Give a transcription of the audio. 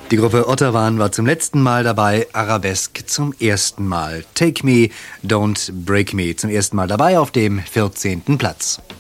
Die Gruppe Ottawan war zum letzten Mal dabei, Arabesque zum ersten Mal. Take Me, Don't Break Me zum ersten Mal dabei auf dem 14. Platz.